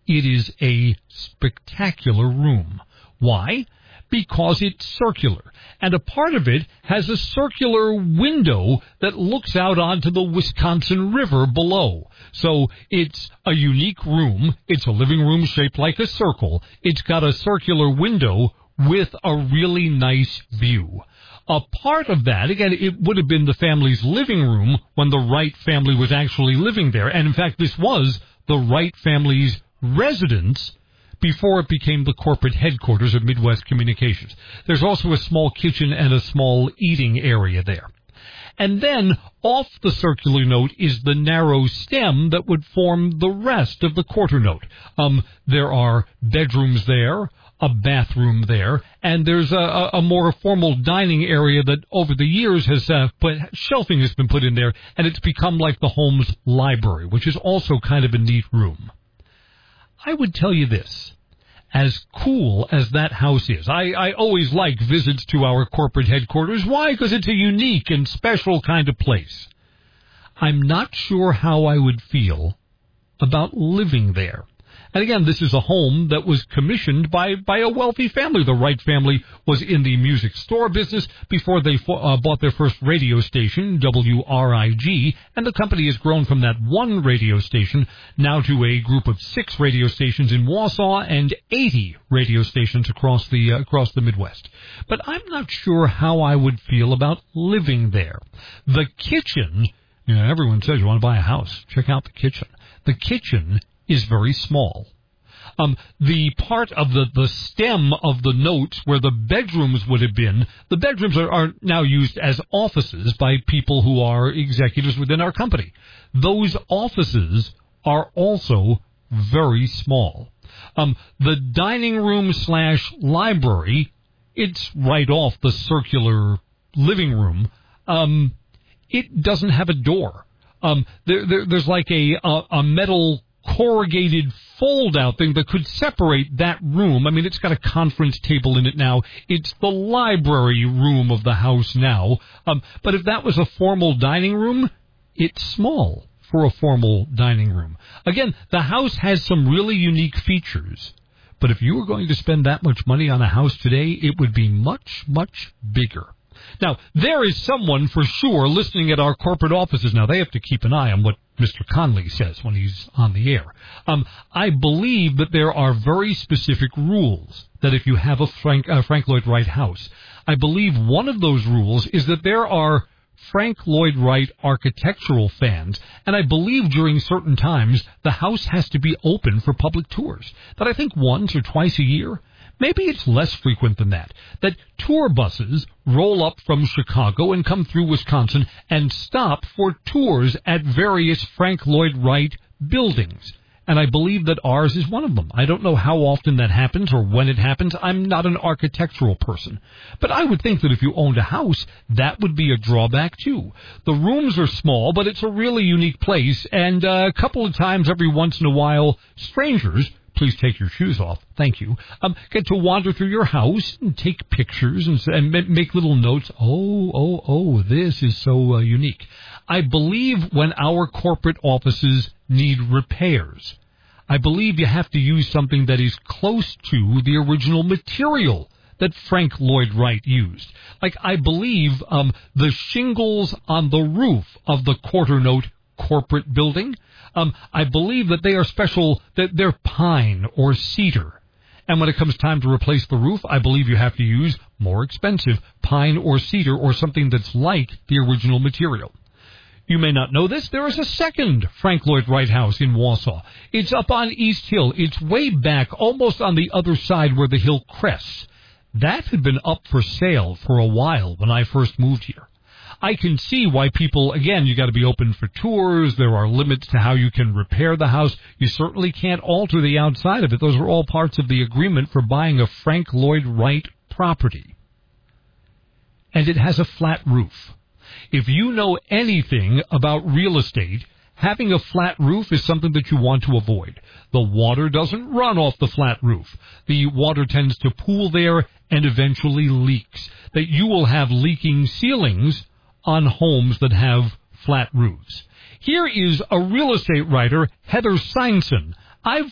it is a spectacular room. Why? Because it's circular, and a part of it has a circular window that looks out onto the Wisconsin River below. So it's a unique room. It's a living room shaped like a circle. It's got a circular window with a really nice view. A part of that, again, it would have been the family's living room when the Wright family was actually living there, and in fact this was the Wright family's residence before it became the corporate headquarters of Midwest Communications. There's also a small kitchen and a small eating area there. And then off the circular note is the narrow stem that would form the rest of the quarter note. There are bedrooms there, a bathroom there, and there's a more formal dining area that over the years has shelving has been put in there, and it's become like the home's library, which is also kind of a neat room. I would tell you this, as cool as that house is, I always like visits to our corporate headquarters. Why? Because it's a unique and special kind of place. I'm not sure how I would feel about living there. And again, this is a home that was commissioned by a wealthy family. The Wright family was in the music store business before they bought their first radio station, WRIG, and the company has grown from that one radio station now to a group of 6 radio stations in Wausau and 80 radio stations across the Midwest. But I'm not sure how I would feel about living there. The kitchen, everyone says you want to buy a house, check out the kitchen. The kitchen is very small. The part of the stem of the notes where the bedrooms would have been, the bedrooms are now used as offices by people who are executives within our company. Those offices are also very small. The dining room / library, it's right off the circular living room. It doesn't have a door. There's like a metal corrugated fold-out thing that could separate that room. I mean, it's got a conference table in it now. It's the library room of the house now. But if that was a formal dining room, it's small for a formal dining room. Again, the house has some really unique features. But if you were going to spend that much money on a house today, it would be much, much bigger. Now, there is someone for sure listening at our corporate offices. Now, they have to keep an eye on what Mr. Conley says when he's on the air. I believe that there are very specific rules that if you have a Frank Lloyd Wright house, I believe one of those rules is that there are Frank Lloyd Wright architectural fans, and I believe during certain times the house has to be open for public tours, that I think once or twice a year. Maybe it's less frequent than that tour buses roll up from Chicago and come through Wisconsin and stop for tours at various Frank Lloyd Wright buildings. And I believe that ours is one of them. I don't know how often that happens or when it happens. I'm not an architectural person. But I would think that if you owned a house, that would be a drawback, too. The rooms are small, but it's a really unique place. And a couple of times every once in a while, strangers, please take your shoes off, thank you, get to wander through your house and take pictures and make little notes. Oh, this is so unique. I believe when our corporate offices need repairs, I believe you have to use something that is close to the original material that Frank Lloyd Wright used. Like, I believe the shingles on the roof of the quarter note corporate building, I believe that they are special, that they're pine or cedar. And when it comes time to replace the roof, I believe you have to use more expensive pine or cedar or something that's like the original material. You may not know this. There is a second Frank Lloyd Wright house in Wausau. It's up on East Hill. It's way back, almost on the other side where the hill crests. That had been up for sale for a while when I first moved here. I can see why people, again, you got to be open for tours. There are limits to how you can repair the house. You certainly can't alter the outside of it. Those are all parts of the agreement for buying a Frank Lloyd Wright property. And it has a flat roof. If you know anything about real estate, having a flat roof is something that you want to avoid. The water doesn't run off the flat roof. The water tends to pool there and eventually leaks. That you will have leaking ceilings on homes that have flat roofs. Here is a real estate writer, Heather Seinson. I've